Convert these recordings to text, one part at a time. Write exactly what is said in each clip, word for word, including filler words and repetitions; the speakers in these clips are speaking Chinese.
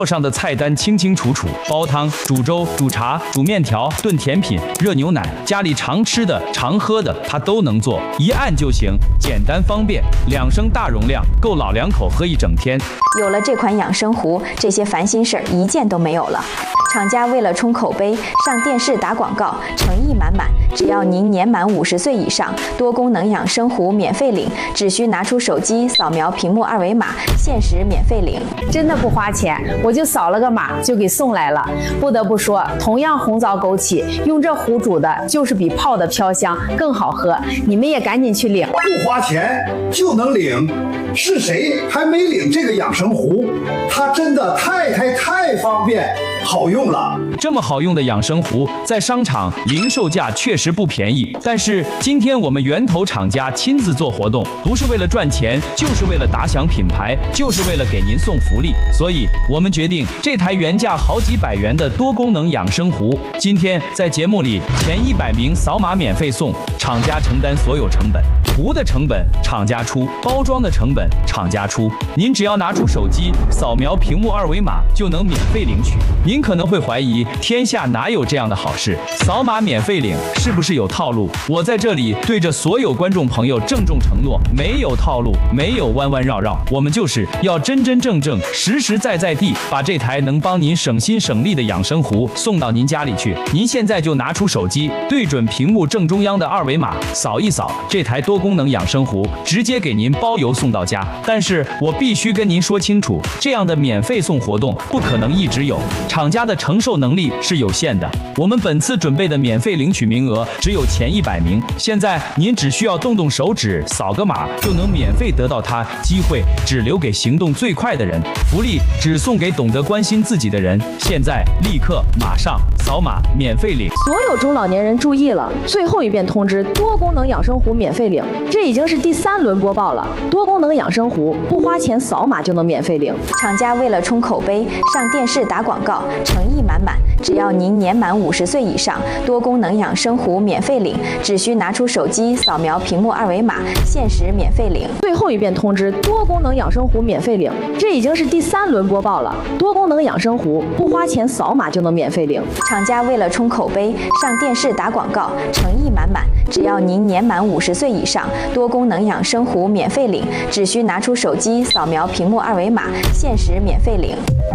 上的菜单清清楚楚，煲汤、煮粥、煮茶、煮面条、炖甜品、热牛奶，家里常吃的、常喝的，它都能做，一按就行，简单方便，两升大容量，够老两口喝一整天。 有了这款养生壶，这些烦心事儿一件都没有了。厂家为了冲口碑，上电视打广告，诚意满满。只要您年满五十岁以上，多功能养生壶免费领，只需拿出手机扫描屏幕二维码，限时免费领。 真的不花钱，我就扫了个码就给送来了。不得不说，同样红枣枸杞，用这壶煮的就是比泡的飘香更好喝。你们也赶紧去领， 不花钱就能领，是谁还没领这个养生壶？它真的太太太方便好用了。 这么好用的养生壶，在商场零售价确实不便宜，但是今天我们源头厂家亲自做活动，不是为了赚钱，就是为了打响品牌，就是为了给您送福利。所以我们决定，这台原价好几百元的多功能养生壶，今天在节目里前一百名扫码免费送，厂家承担所有成本，壶的成本厂家出，包装的成本厂家出，您只要拿出手机扫描屏幕二维码就能免费领取。您可能会怀疑，天下哪有这样的好事？扫码免费领是不是有套路？我在这里对着所有观众朋友郑重承诺，没有套路，没有弯弯绕绕，我们就是要真真正正、实实在在地把这台能帮您省心省力的养生壶送到您家里去。您现在就拿出手机，对准屏幕正中央的二维码，扫一扫，这台多功能养生壶直接给您包邮送到家。但是我必须跟您说清楚，这样的免费送活动不可能一直有，厂家的承受能力是有限的。我们本次准备的免费领取名额只有前一百名，现在您只需要动动手指，扫个码就能免费得到它，机会只留给行动最快的人，福利只送给懂得关心自己的人。现在立刻马上扫码免费领！ 所有中老年人注意了，最后一遍通知，多功能养生壶免费领，这已经是第三轮播报了。多功能养生壶不花钱，扫码就能免费领。 厂家为了冲口碑，上电视打广告，诚意满满。只要您年满五十岁以上，多功能养生壶免费领，只需拿出手机扫描屏幕二维码，限时免费领。 最后一遍通知，多功能养生壶免费领，这已经是第三轮播报了。多功能养生壶不花钱，扫码就能免费领。 厂家为了冲口碑，上电视打广告，诚意满满。只要您年满五十岁以上，多功能养生壶免费领，只需拿出手机扫描屏幕二维码，限时免费领。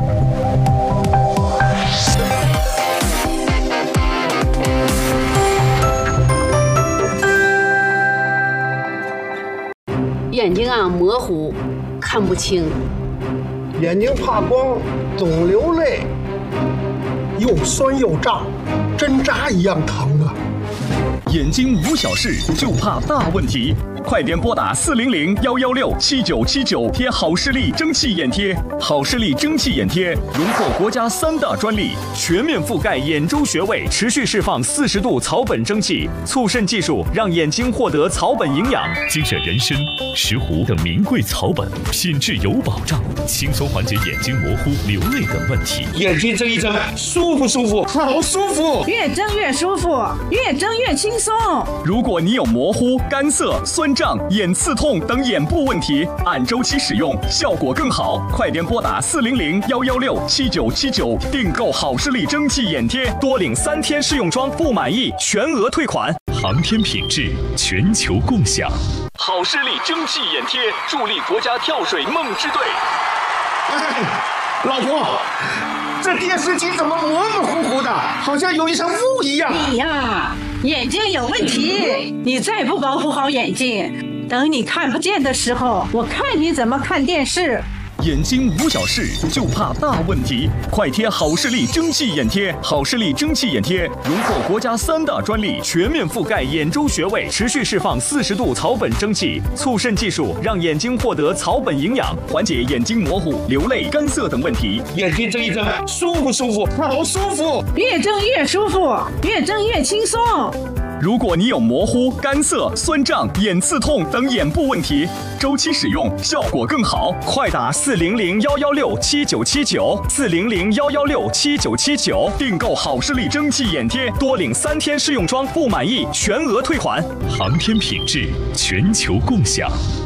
眼睛啊模糊，看不清， 眼睛怕光，总流泪，又酸又胀，针扎一样疼啊！ 眼睛无小事，就怕大问题。快点拨打四零零幺幺六七九七九贴好视力蒸汽眼贴。好视力蒸汽眼贴荣获国家三大专利，全面覆盖眼周穴位，持续释放四十度草本蒸汽，促渗技术让眼睛获得草本营养。 精选人参、石斛等名贵草本，品质有保障，轻松缓解眼睛模糊、流泪等问题。 眼睛睁一睁，舒服舒服，好舒服， 越睁越舒服，越睁越轻松。 如果你有模糊、干涩、酸胀、眼刺痛等眼部问题，按周期使用，效果更好。快点拨打四零零幺幺六七九七九订购好视力蒸汽眼贴，多领三天试用装，不满意全额退款。 航天品质，全球共享。 好视力蒸汽眼贴助力国家跳水梦之队。 哎，老婆，这电视机怎么模模糊糊的，好像有一层雾一样？ 你呀，眼睛有问题，你再不保护好眼睛，等你看不见的时候，我看你怎么看电视。 眼睛无小事，就怕大问题。快贴好视力蒸汽眼贴！好视力蒸汽眼贴荣获国家三大专利，全面覆盖眼周穴位，持续释放四十度草本蒸汽，促渗技术让眼睛获得草本营养，缓解眼睛模糊、流泪、干涩等问题。 眼睛睁一睁，舒服舒服，好舒服， 越睁越舒服，越睁越轻松。 如果你有模糊、干涩、酸胀、眼刺痛等眼部问题，周期使用效果更好。快打四零零幺幺六七九七九四零零幺幺六七九七九订购好视力蒸汽眼贴，多领三天试用装，不满意全额退款。 航天品质，全球共享。